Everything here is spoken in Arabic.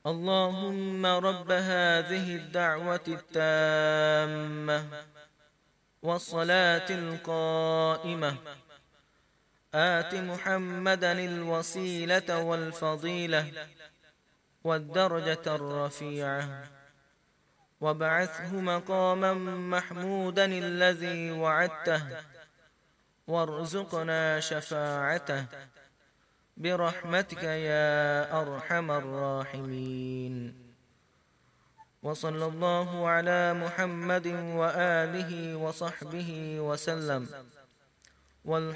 اللهم رب هذه الدعوة التامة والصلاة القائمة آت محمدا الوسيلة والفضيلة والدرجة الرفيعة وابعثه مقاما محمودا الذي وعدته وارزقنا شفاعته برحمتك يا أرحم الراحمين. وصلى الله على محمد وآله وصحبه وسلم.